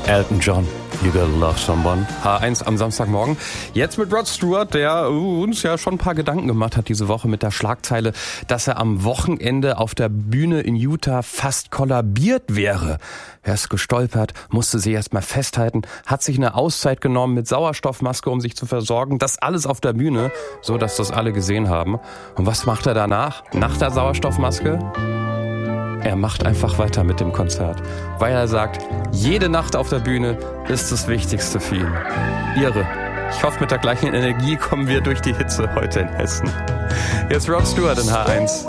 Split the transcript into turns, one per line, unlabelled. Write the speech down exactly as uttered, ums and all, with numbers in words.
Elton John, You Gotta Love Someone. H eins am Samstagmorgen. Jetzt mit Rod Stewart, der uns ja schon ein paar Gedanken gemacht hat diese Woche mit der Schlagzeile, dass er am Wochenende auf der Bühne in Utah fast kollabiert wäre. Er ist gestolpert, musste sich erstmal festhalten, hat sich eine Auszeit genommen mit Sauerstoffmaske, um sich zu versorgen. Das alles auf der Bühne, so dass das alle gesehen haben. Und was macht er danach? Nach der Sauerstoffmaske? Er macht einfach weiter mit dem Konzert, weil er sagt, jede Nacht auf der Bühne ist das Wichtigste für ihn. Irre. Ich hoffe, mit der gleichen Energie kommen wir durch die Hitze heute in Hessen. Jetzt Rod Stewart in H eins.